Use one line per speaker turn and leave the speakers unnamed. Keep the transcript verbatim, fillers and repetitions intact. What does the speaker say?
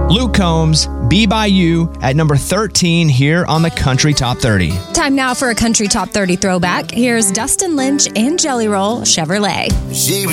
Luke Combs, Be By You at number thirteen here on the Country Top thirty.
Time now for a Country Top thirty throwback. Here's Dustin Lynch and Jelly Roll Chevrolet.
She